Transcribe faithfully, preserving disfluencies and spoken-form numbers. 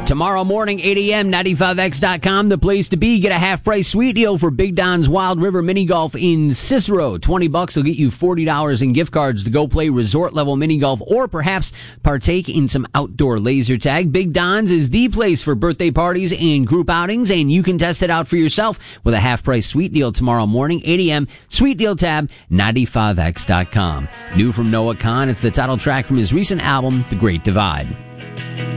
Tomorrow morning, eight a.m., ninety-five X dot com, the place to be. Get a half-price sweet deal for Big Don's Wild River Mini Golf in Cicero. twenty bucks will get you forty dollars in gift cards to go play resort-level mini golf or perhaps partake in some outdoor laser tag. Big Don's is the place for birthday parties and group outings, and you can test it out for yourself with a half-price sweet deal tomorrow morning, eight a.m., Sweet Deal tab, ninety-five X dot com. New from Noah Kahan, it's the title track from his recent album, The Great Divide.